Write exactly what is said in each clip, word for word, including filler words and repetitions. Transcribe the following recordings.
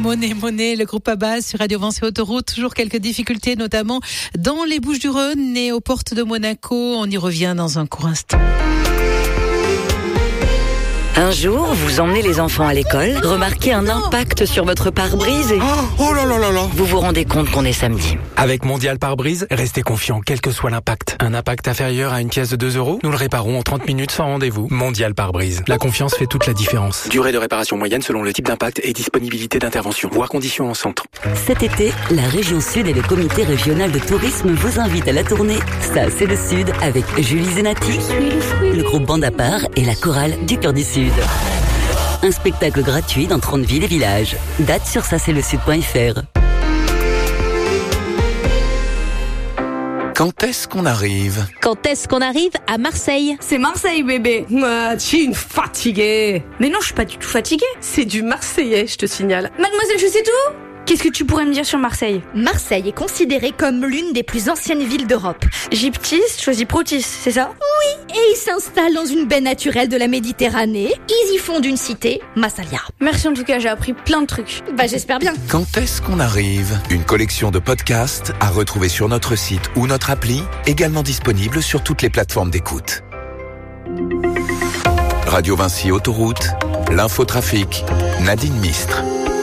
Monnaie, monnaie, le groupe ABBA sur Radio Vinci Autoroute. Toujours quelques difficultés, notamment dans les Bouches-du-Rhône et aux portes de Monaco. On y revient dans un court instant. Un jour, vous emmenez les enfants à l'école, remarquez un impact sur votre pare-brise et... Oh, oh là là là là vous vous rendez compte qu'on est samedi. Avec Mondial Pare-Brise, restez confiant, quel que soit l'impact. Un impact inférieur à une pièce de deux euros, nous le réparons en trente minutes sans rendez-vous. Mondial Pare-Brise. La confiance fait toute la différence. Durée de réparation moyenne selon le type d'impact et disponibilité d'intervention. Voir conditions en centre. Cet été, la région Sud et le comité régional de tourisme vous invitent à la tournée Ça, c'est le Sud avec Julie Zenati, le groupe Bande à part et la chorale du Cœur du Sud. Un spectacle gratuit dans trente villes et villages. Date sur ça c'est le sud point f r. Quand est-ce qu'on arrive? Quand est-ce qu'on arrive à Marseille? C'est Marseille, bébé. Ah, tu es une fatiguée. Mais non, je suis pas du tout fatiguée. C'est du marseillais, je te signale. Mademoiselle, je sais tout. Qu'est-ce que tu pourrais me dire sur Marseille? Marseille est considérée comme l'une des plus anciennes villes d'Europe. Gyptis choisit Protis, c'est ça? Oui, et ils s'installent dans une baie naturelle de la Méditerranée. Ils y fondent une cité, Massalia. Merci en tout cas, j'ai appris plein de trucs. Bah j'espère bien. Quand est-ce qu'on arrive? Une collection de podcasts à retrouver sur notre site ou notre appli, également disponible sur toutes les plateformes d'écoute. Radio Vinci Autoroute, l'infotrafic, Nadine Mistre.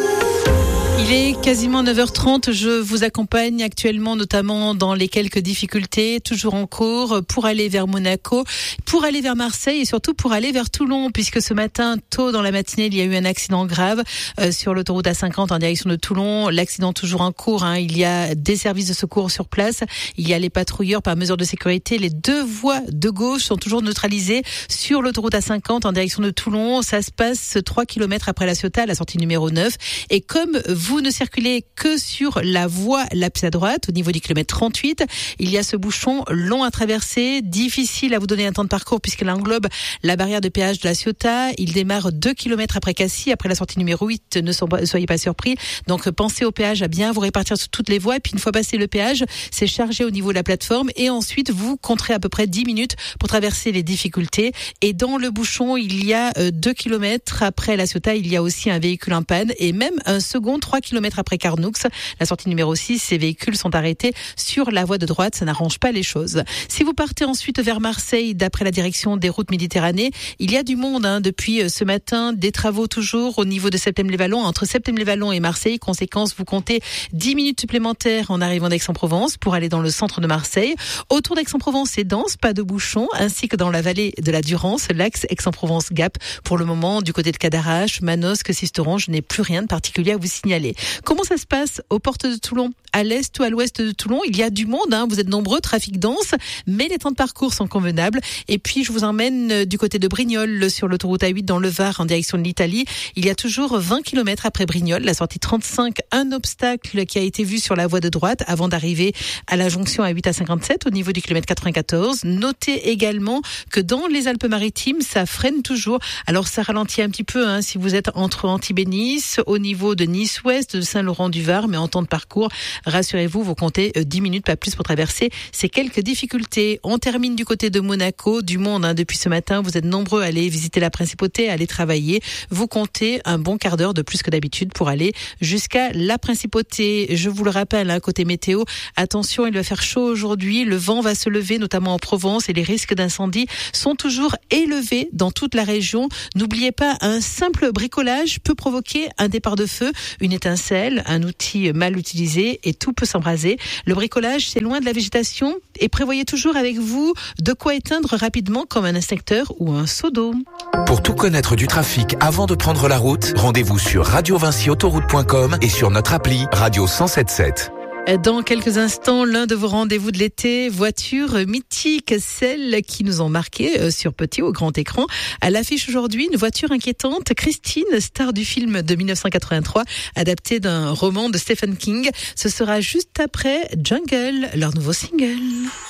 Il est quasiment neuf heures trente, je vous accompagne actuellement notamment dans les quelques difficultés toujours en cours pour aller vers Monaco, pour aller vers Marseille et surtout pour aller vers Toulon, puisque ce matin, tôt dans la matinée, il y a eu un accident grave euh, sur l'autoroute A cinquante en direction de Toulon. L'accident toujours en cours, hein. Il y a des services de secours sur place, il y a les patrouilleurs par mesure de sécurité. Les deux voies de gauche sont toujours neutralisées sur l'autoroute A cinquante en direction de Toulon. Ça se passe trois kilomètres après La Ciotat, à la sortie numéro neuf. Et comme vous ne circulez que sur la voie la plus à droite, au niveau du kilomètre trente-huit, il y a ce bouchon long à traverser, difficile à vous donner un temps de parcours puisqu'il englobe la barrière de péage de La Ciotat. Il démarre deux kilomètres après Cassis, après la sortie numéro huit, ne soyez pas surpris. Donc pensez au péage à bien vous répartir sur toutes les voies. Et puis une fois passé le péage, c'est chargé au niveau de la plateforme et ensuite vous compterez à peu près dix minutes pour traverser les difficultés. Et dans le bouchon, il y a deux kilomètres après La Ciotat, il y a aussi un véhicule en panne et même un second trois kilomètres après Carnoux, la sortie numéro six, ces véhicules sont arrêtés sur la voie de droite, ça n'arrange pas les choses. Si vous partez ensuite vers Marseille, d'après la direction des routes Méditerranée, il y a du monde hein, depuis ce matin, des travaux toujours au niveau de Septem-les-Vallons, entre Septem-les-Vallons et Marseille. Conséquence, vous comptez dix minutes supplémentaires en arrivant d'Aix-en-Provence pour aller dans le centre de Marseille. Autour d'Aix-en-Provence, c'est dense, pas de bouchons, ainsi que dans la vallée de la Durance, l'axe Aix-en-Provence-Gap. Pour le moment, du côté de Cadarache, Manosque, Sisteron, je n'ai plus rien de particulier à vous signaler. Comment ça se passe aux portes de Toulon? À l'est ou à l'ouest de Toulon, il y a du monde, hein, vous êtes nombreux, trafic dense, mais les temps de parcours sont convenables. Et puis, je vous emmène du côté de Brignoles, sur l'autoroute A huit, dans le Var, en direction de l'Italie. Il y a toujours vingt kilomètres après Brignoles, la sortie trente-cinq, un obstacle qui a été vu sur la voie de droite avant d'arriver à la jonction A huit à cinquante-sept, au niveau du kilomètre quatre-vingt-quatorze. Notez également que dans les Alpes-Maritimes, ça freine toujours. Alors, ça ralentit un petit peu, hein, si vous êtes entre Antibes et Nice, au niveau de Nice-Ouest, de Saint-Laurent-du-Var, mais en temps de parcours, rassurez-vous, vous comptez dix minutes, pas plus, pour traverser ces quelques difficultés. On termine du côté de Monaco, du monde, hein, depuis ce matin. Vous êtes nombreux à aller visiter la principauté, à aller travailler. Vous comptez un bon quart d'heure de plus que d'habitude pour aller jusqu'à la principauté. Je vous le rappelle, hein, côté météo, attention, il va faire chaud aujourd'hui. Le vent va se lever, notamment en Provence, et les risques d'incendie sont toujours élevés dans toute la région. N'oubliez pas, un simple bricolage peut provoquer un départ de feu, une étincelle, un outil mal utilisé et tout peut s'embraser. Le bricolage, c'est loin de la végétation et prévoyez toujours avec vous de quoi éteindre rapidement comme un instincteur ou un seau d'eau. Pour tout connaître du trafic avant de prendre la route, rendez-vous sur radio vinci autoroute point com et sur notre appli Radio cent sept sept. Dans quelques instants, l'un de vos rendez-vous de l'été, voitures mythiques, celles qui nous ont marqué sur petit ou grand écran. À l'affiche aujourd'hui, une voiture inquiétante, Christine, star du film de dix-neuf cent quatre-vingt-trois, adapté d'un roman de Stephen King. Ce sera juste après Jungle, leur nouveau single.